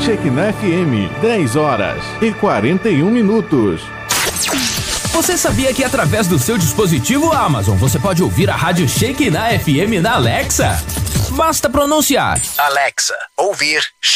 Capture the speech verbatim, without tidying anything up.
Shekinah F M, dez horas e quarenta e um minutos. Você sabia que através do seu dispositivo Amazon você pode ouvir a rádio Shekinah F M na Alexa? Basta pronunciar: Alexa, ouvir